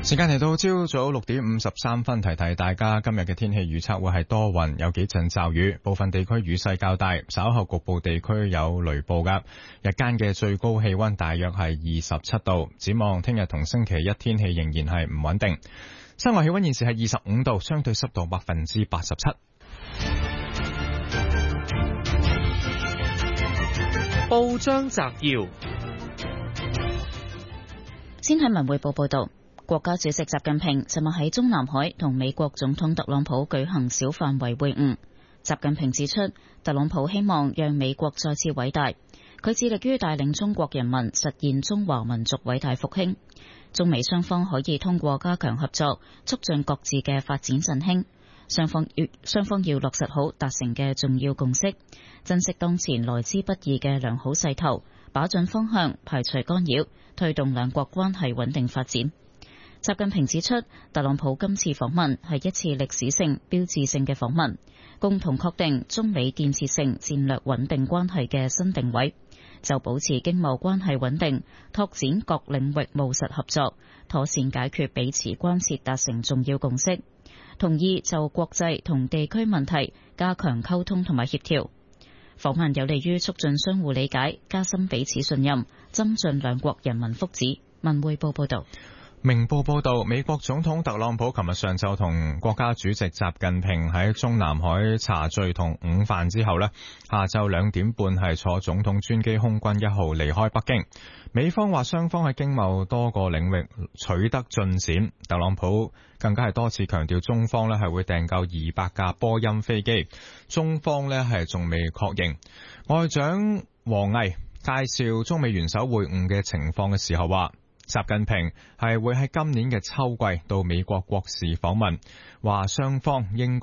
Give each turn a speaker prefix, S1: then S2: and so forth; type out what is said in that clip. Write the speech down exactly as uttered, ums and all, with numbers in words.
S1: 時間嚟到朝早六點五十三分，提提大家今日嘅天氣預測會係多雲，有幾陣驟雨，部分地區雨勢較大，稍後局部地區有雷暴㗎。日間嘅最高氣溫大約係二十七度。展望聽日同星期一天氣仍然係唔穩定。室外氣溫現時係二十五度，相對濕度百分之八十七。
S2: 報章摘要，
S3: 先睇文匯報報道。國家主席習近平尋日喺中南海同美國總統特朗普舉行小範圍會晤。習近平指出，特朗普希望讓美國再次偉大，佢致力於帶領中國人民實現中華民族偉大復興。中美雙方可以通過加強合作，促進各自嘅發展振興。雙方要雙方要落實好達成嘅重要共識，珍惜當前來之不易嘅良好勢頭，把準方向，排除干擾，推動兩國關係穩定發展。習近平指出，特朗普今次訪問係一次歷史性、標誌性嘅訪問，共同確定中美建設性戰略穩定關係嘅新定位，就保持經貿關係穩定，拓展各領域務實合作，妥善解決彼此關切，達成重要共識，同意就國際同地區問題加強溝通同埋協調。訪問有利於促進相互理解，加深彼此信任，增進兩國人民福祉。文匯報報道。
S1: 明報報道，美國總統特朗普琴日上晝同國家主席習近平喺中南海茶敘同午飯之後呢，下晝兩點半係坐總統專機空軍一號離開北京。美方話雙方喺經貿多個領域取得進展，特朗普更加係多次強調中方呢係會訂購二百架波音飛機，中方呢係仲未確認。外長王毅介紹中美元首會晤嘅情況嘅時候話，習近平係會喺今年嘅秋季到美國國事訪問，話雙方應該